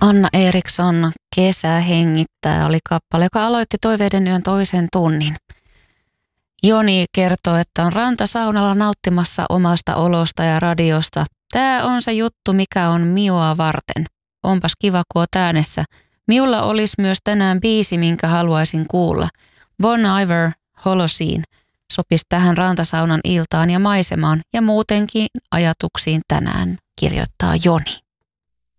Anna Eriksson, Kesä hengittää, oli kappale, joka aloitti Toiveiden yön toisen tunnin. Joni kertoo, että on rantasaunalla nauttimassa omasta olosta ja radiosta. Tää on se juttu, mikä on Mioa varten. Onpas kiva, kun oot äänessä. Miulla olisi myös tänään biisi, minkä haluaisin kuulla. Bon Iver, Holocene. Sopisi tähän rantasaunan iltaan ja maisemaan ja muutenkin ajatuksiin tänään, kirjoittaa Joni.